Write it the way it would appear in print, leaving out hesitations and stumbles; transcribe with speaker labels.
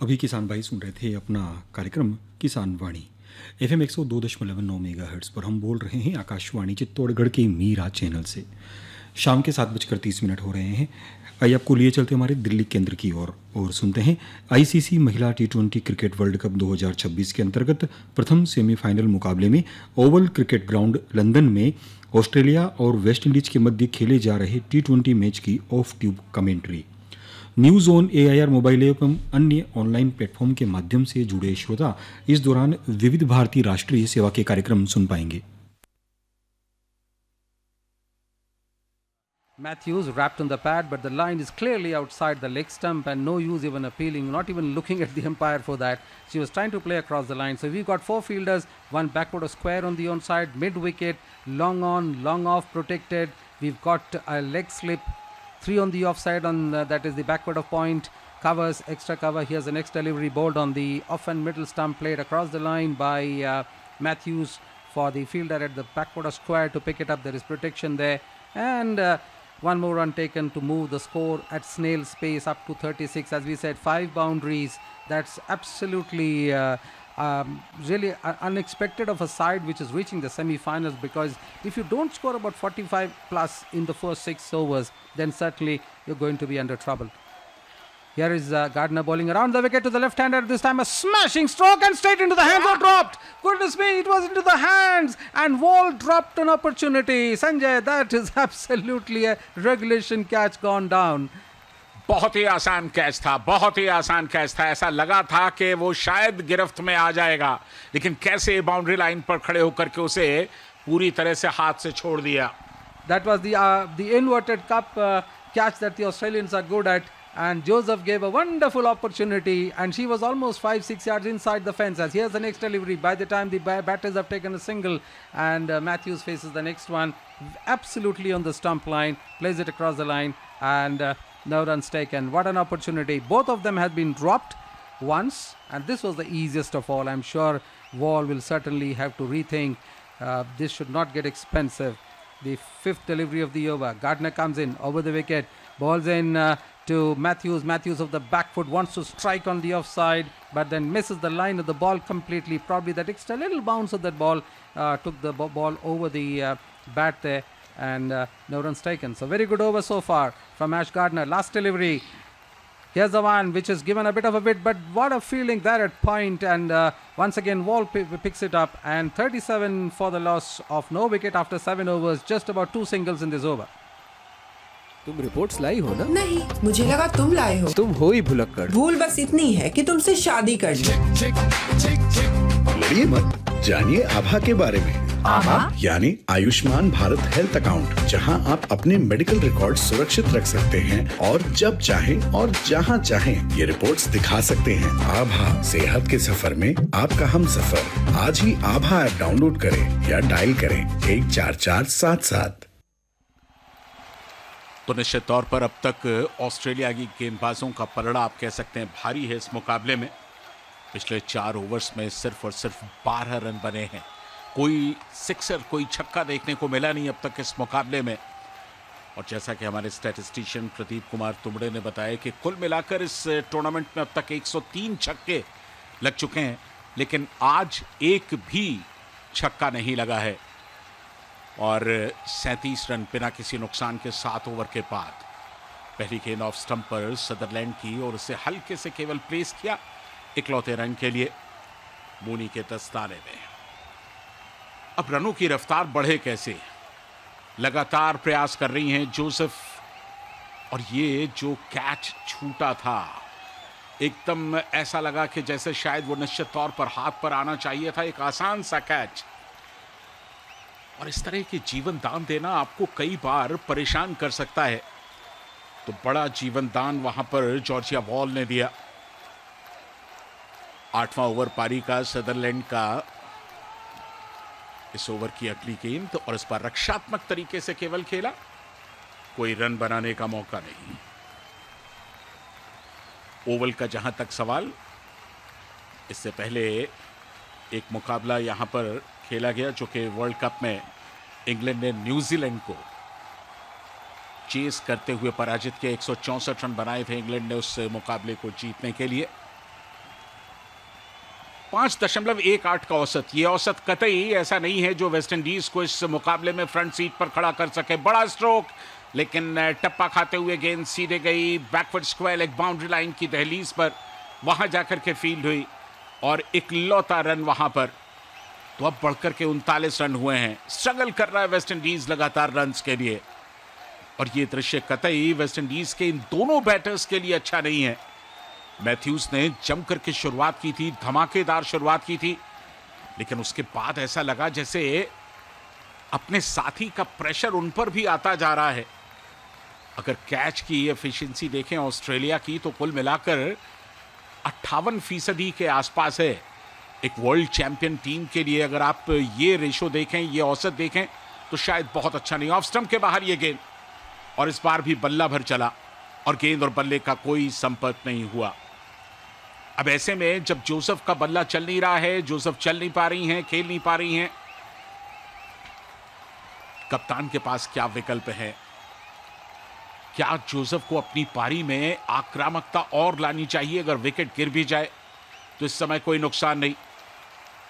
Speaker 1: अभी किसान भाई सुन रहे थे अपना कार्यक्रम किसान वाणी FM 102.9 मेगाहर्ट्ज़ पर। हम बोल रहे हैं आकाशवाणी चित्तौड़गढ़ के मीरा चैनल से। शाम के 7:30 हो रहे हैं। आइए आपको लिए चलते हमारे दिल्ली केंद्र की ओर और सुनते हैं ICC महिला T20 क्रिकेट वर्ल्ड कप 2026 के अंतर्गत प्रथम सेमीफाइनल मुकाबले में ओवल क्रिकेट ग्राउंड लंदन में ऑस्ट्रेलिया और वेस्ट इंडीज के मध्य खेले जा रहे T20 मैच की of tube commentary. News on AIR mobile app एवं अन्य ऑनलाइन प्लेटफॉर्म के माध्यम से जुड़े श्रोता इस दौरान विविध भारती राष्ट्रीय सेवा के कार्यक्रम सुन पाएंगे।
Speaker 2: Matthews wrapped on the pad, but the line is clearly outside the leg stump and no use even appealing, not even looking at the umpire for that. She was trying to play across the line. So we've got four fielders, one backward of square on the onside, mid wicket, long on, long off protected. We've got a leg slip, three on the offside on that is the backward of point, covers, extra cover. Here's the next delivery bowled on the off and middle stump, played across the line by Matthews for the fielder at the backward of square to pick it up. There is protection there. And one more run taken to move the score at snail's pace up to 36. As we said, 5 boundaries. That's absolutely really unexpected of a side which is reaching the semi-finals, because if you don't score about 45 plus in the first 6 overs, then certainly you're going to be under trouble. Here is Gardner bowling around the wicket to the left-hander. This time a smashing stroke and straight into the hands or dropped. Goodness me, it was into the hands and Wall dropped an opportunity. Sanjay, that is absolutely a regulation catch gone down.
Speaker 3: बहुत ही आसान catch था, बहुत ही आसान catch था। ऐसा लगा था कि वो शायद गिरफ्त में आ जाएगा, लेकिन कैसे बाउंड्री लाइन पर खड़े होकर के उसे पूरी तरह से हाथ से छोड़ दिया।
Speaker 2: That was the inverted cup catch that the Australians are good at. And Joseph gave a wonderful opportunity, and she was almost 5-6 yards inside the fence. As here's the next delivery. By the time the batters have taken a single, and Matthews faces the next one, absolutely on the stump line, plays it across the line, and no runs taken. What an opportunity. Both of them had been dropped once, and this was the easiest of all. I'm sure Wall will certainly have to rethink. This should not get expensive. The fifth delivery of the over. Gardner comes in over the wicket, balls in to Matthews. Matthews of the back foot wants to strike on the offside, but then misses the line of the ball completely. Probably that extra little bounce of that ball took the ball over the bat there, and no runs taken. So very good over so far from Ash Gardner. Last delivery. Here's the one which is given a bit of a bit, but what a feeling there at point, and once again Wall picks it up, and 37 for the loss of no wicket after 7 overs, just about 2 singles in this over.
Speaker 4: तुम reports लाई हो ना?
Speaker 5: नहीं, मुझे लगा तुम लाए हो।
Speaker 4: तुम हो ही भुलक्कड़।
Speaker 5: भूल बस इतनी है कि तुमसे शादी कर ली।
Speaker 6: लड़िए मत, जानिए आभा के बारे में।
Speaker 5: आभा
Speaker 6: यानी आयुष्मान भारत हेल्थ अकाउंट, जहां आप अपने मेडिकल रिकॉर्ड सुरक्षित रख सकते हैं और जब चाहें और जहां चाहें ये रिपोर्ट्स दिखा सकते हैं। आभा, सेहत के सफर में आपका हम सफर। आज ही आभा ऐप डाउनलोड करें या डायल करें 14477।
Speaker 3: तो निश्चित तौर पर अब तक ऑस्ट्रेलिया की गेंदबाजों का पलड़ा आप कह सकते हैं भारी है इस मुकाबले में। पिछले 4 ओवर्स में सिर्फ और सिर्फ 12 रन बने हैं। कोई सिक्सर, कोई छक्का देखने को मिला नहीं अब तक इस मुकाबले में। और जैसा कि हमारे स्टैटिस्टिशियन प्रदीप कुमार तुमड़े ने बताया कि कुल मिलाकर इस टूर्नामेंट में अब तक 103 छक्के लग चुके हैं, लेकिन आज एक भी छक्का नहीं लगा है। और 37 रन बिना किसी नुकसान के 7 ओवर के बाद। पहली गेंद ऑफ स्टंप पर सदरलैंड की और उसे हल्के से केवल प्लेस किया इकलौते रन के लिए मूनी के दस्ताने में। अब रनों की रफ्तार बढ़े कैसे, लगातार प्रयास कर रही हैं जोसेफ। और ये जो कैच छूटा था, एकदम ऐसा लगा कि जैसे शायद वो निश्चित तौर पर हाथ पर आना चाहिए था। एक आसान सा कैच, और इस तरह के जीवन दान देना आपको कई बार परेशान कर सकता है। तो बड़ा जीवन दान वहां पर जॉर्जिया वॉल ने दिया। 8वां ओवर पारी का सदरलैंड का इस ओवर की अगली गेंद, और इस पर रक्षात्मक तरीके से केवल खेला, कोई रन बनाने का मौका नहीं। ओवल का जहां तक सवाल, इससे पहले एक मुकाबला यहां पर खेला गया जो कि वर्ल्ड कप में इंग्लैंड ने न्यूजीलैंड को चेस करते हुए पराजित किया। 164 रन बनाए थे इंग्लैंड ने उस मुकाबले को जीतने के लिए। 5.18 का औसत। ये औसत कतई ऐसा नहीं है जो वेस्ट इंडीज को इस मुकाबले में फ्रंट सीट पर खड़ा कर सके। बड़ा स्ट्रोक, लेकिन टप्पा खाते हुए गेंद सीधे गई backward square leg boundary line की दहलीज पर, वहां जाकर के फील्ड हुई और इकलौता रन वहां पर। तो अब बढ़कर के 39 रन हुए हैं। स्ट्रगल कर रहा है वेस्ट इंडीज लगातार रन्स के लिए, और ये दृश्य कतई वेस्ट इंडीज के इन दोनों बैटर्स के लिए अच्छा नहीं है। मैथ्यूज ने जमकर के शुरुआत की थी, धमाकेदार शुरुआत की थी, लेकिन उसके बाद ऐसा लगा जैसे अपने साथी का प्रेशर उन पर भी आता जा रहा है। अगर कैच की एफिशिएंसी देखें ऑस्ट्रेलिया की, तो कुल मिलाकर 58% के आसपास है। एक वर्ल्ड चैंपियन टीम के लिए अगर आप ये रेशो देखें, ये औसत देखें, तो शायद बहुत अच्छा नहीं। ऑफ स्टंप के बाहर ये गेंद, और इस बार भी बल्ला भर चला और गेंद और बल्ले का कोई संपर्क नहीं हुआ। अब ऐसे में जब जोसेफ का बल्ला चल नहीं रहा है, जोसेफ चल नहीं पा रही हैं, खेल नहीं पा रही हैं, कप्तान के पास क्या विकल्प है? क्या जोसेफ को अपनी पारी में आक्रामकता और लानी चाहिए? अगर विकेट गिर भी जाए तो इस समय कोई नुकसान नहीं।